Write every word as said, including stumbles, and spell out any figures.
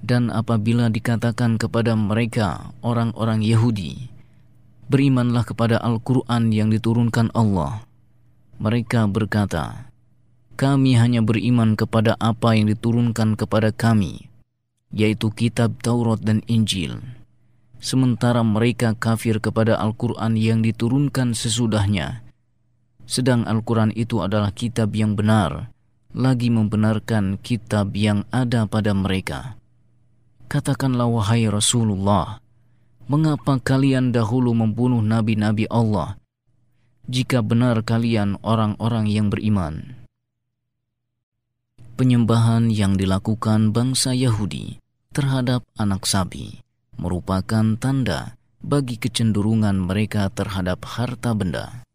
Dan apabila dikatakan kepada mereka orang-orang Yahudi, berimanlah kepada Al-Quran yang diturunkan Allah, mereka berkata, kami hanya beriman kepada apa yang diturunkan kepada kami, yaitu kitab Taurat dan Injil. Sementara mereka kafir kepada Al-Quran yang diturunkan sesudahnya. Sedang Al-Quran itu adalah kitab yang benar, lagi membenarkan kitab yang ada pada mereka. Katakanlah wahai Rasulullah, mengapa kalian dahulu membunuh nabi-nabi Allah, jika benar kalian orang-orang yang beriman? Penyembahan yang dilakukan bangsa Yahudi terhadap anak sapi merupakan tanda bagi kecenderungan mereka terhadap harta benda.